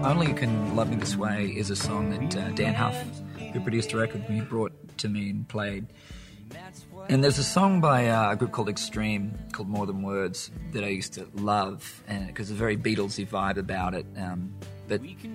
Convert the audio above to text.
Only You Can Love Me This Way is a song that Dan Huff, who produced the record with me, brought to me and played. And there's a song by a group called Extreme called More Than Words that I used to love, because there's a very Beatlesy vibe about it. But